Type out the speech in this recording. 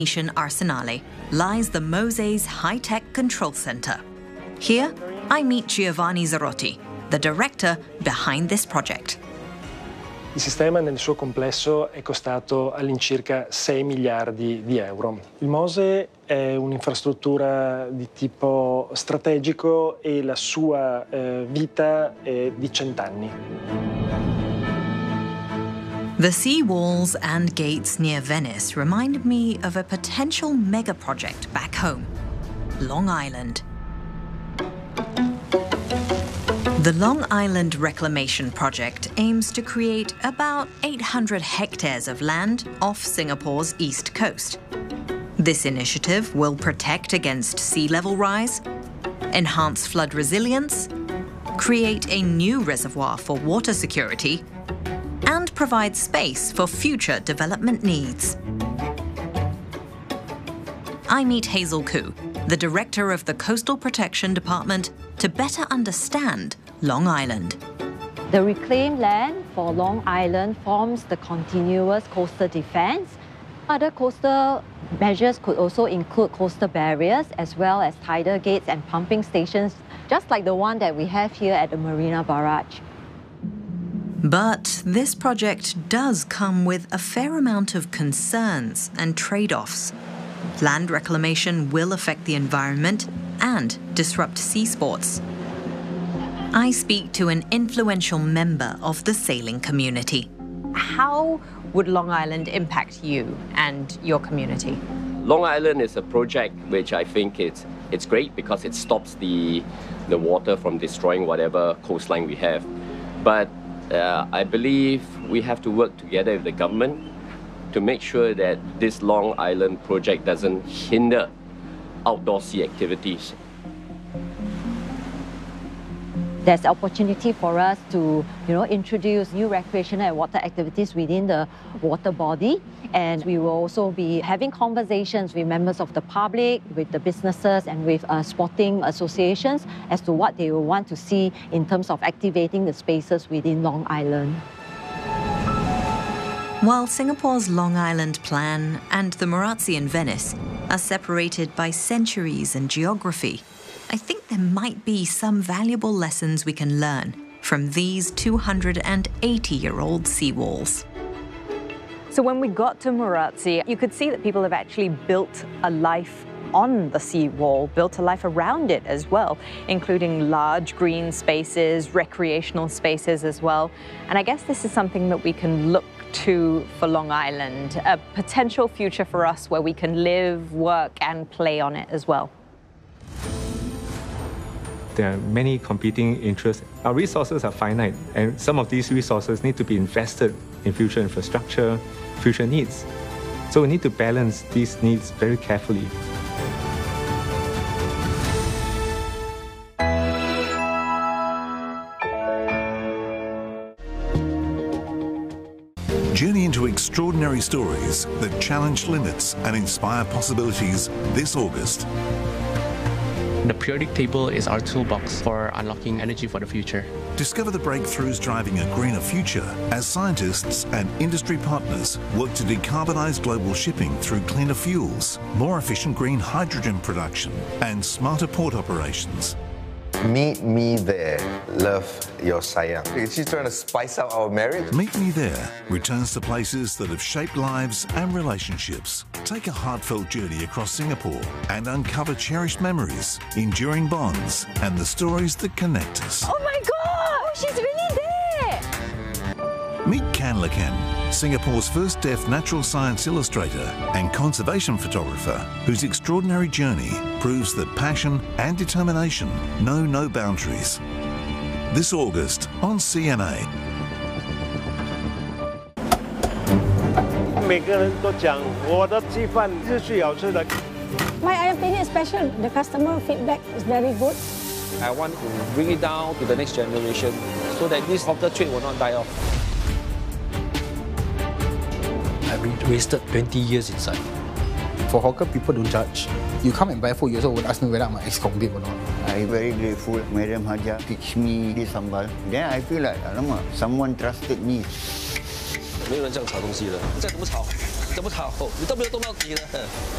Arsenale lies the Mose's high-tech control center. Here, I meet Giovanni Zarotti, the director behind this project. Il sistema nel suo complesso è costato all'incirca 6 miliardi di euro. Il Mose è un'infrastruttura di tipo strategico e la sua vita è di 100 anni. The sea walls and gates near Venice remind me of a potential mega project back home, Long Island. The Long Island Reclamation Project aims to create about 800 hectares of land off Singapore's east coast. This initiative will protect against sea level rise, enhance flood resilience, create a new reservoir for water security, and provide space for future development needs. I meet Hazel Koo, the director of the Coastal Protection Department, to better understand Long Island. The reclaimed land for Long Island forms the continuous coastal defense. Other coastal measures could also include coastal barriers as well as tidal gates and pumping stations, just like the one that we have here at the Marina Barrage. But this project does come with a fair amount of concerns and trade-offs. Land reclamation will affect the environment and disrupt sea sports. I speak to an influential member of the sailing community. How would Long Island impact you and your community? Long Island is a project which I think it's great because it stops the water from destroying whatever coastline we have. But I believe we have to work together with the government to make sure that this Long Island project doesn't hinder outdoor sea activities. There's opportunity for us to, introduce new recreational and water activities within the water body. And we will also be having conversations with members of the public, with the businesses, and with sporting associations as to what they will want to see in terms of activating the spaces within Long Island. While Singapore's Long Island Plan and the Merazzi in Venice are separated by centuries and geography, I think there might be some valuable lessons we can learn from these 280-year-old seawalls. So when we got to Merazzi, you could see that people have actually built a life on the seawall, built a life around it as well, including large green spaces, recreational spaces as well. And I guess this is something that we can look to for Long Island, a potential future for us where we can live, work, and play on it as well. There are many competing interests. Our resources are finite, and some of these resources need to be invested in future infrastructure, future needs. So we need to balance these needs very carefully. Journey into extraordinary stories that challenge limits and inspire possibilities this August. The periodic table is our toolbox for unlocking energy for the future. Discover the breakthroughs driving a greener future as scientists and industry partners work to decarbonise global shipping through cleaner fuels, more efficient green hydrogen production, and smarter port operations. Meet me there. Love, your sayang. Is she trying to spice up our marriage? Meet Me There returns to places that have shaped lives and relationships. Take a heartfelt journey across Singapore and uncover cherished memories, enduring bonds, and the stories that connect us. Oh my God! She's really there! Meet Kan Lakan, Singapore's first deaf natural science illustrator and conservation photographer, whose extraordinary journey proves that passion and determination know no boundaries. This August on CNA. 每个人都讲我的鸡饭是最好吃的。 My opinion is special. The customer feedback is very good. I want to bring it down to the next generation so that this hawker trade will not die off. I've wasted 20 years inside. For hawker, people don't judge. You come and buy food, you also would ask me whether I'm an ex-convict or not. I'm very grateful. Madam Haja teach me this sambal. Then I feel like, alamak, someone trusted me. 没有人这样炒东西的，再怎么炒，你都没有动到底的。